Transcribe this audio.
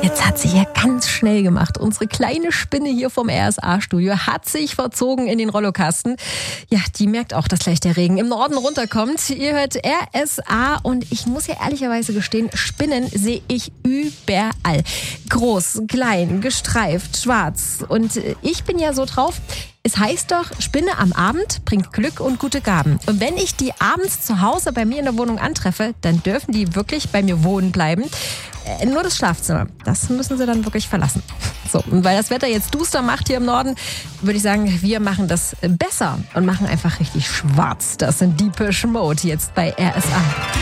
Jetzt hat sie ja ganz schnell gemacht. Unsere kleine Spinne hier vom RSA-Studio hat sich verzogen in den Rollokasten. Ja, die merkt auch, dass gleich der Regen im Norden runterkommt. Ihr hört RSA und ich muss ja ehrlicherweise gestehen, Spinnen sehe ich überall. Groß, klein, gestreift, schwarz. Und ich bin ja so drauf, es heißt doch, Spinne am Abend bringt Glück und gute Gaben. Und wenn ich die abends zu Hause bei mir in der Wohnung antreffe, dann dürfen die wirklich bei mir wohnen bleiben. Nur das Schlafzimmer, das müssen sie dann wirklich verlassen. So, und weil das Wetter jetzt duster macht hier im Norden, würde ich sagen, wir machen das besser und machen einfach richtig schwarz. Das sind Depeche Mode jetzt bei RSA.